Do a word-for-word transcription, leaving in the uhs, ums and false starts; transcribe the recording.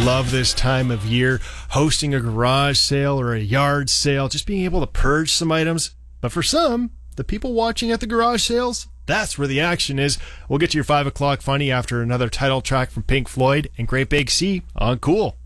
love this time of year, hosting a garage sale or a yard sale, just being able to purge some items. But for some, the people watching at the garage sales, that's where the action is. We'll get to your five o'clock funny after another title track from Pink Floyd and Great Big Sea on Cool.